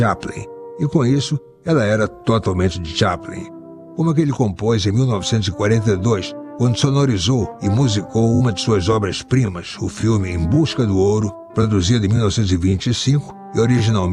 Chaplin, e com isso ela era totalmente de Chaplin, como a que ele compôs em 1942, quando sonorizou e musicou uma de suas obras-primas, o filme Em Busca do Ouro, produzido em 1925 e originalmente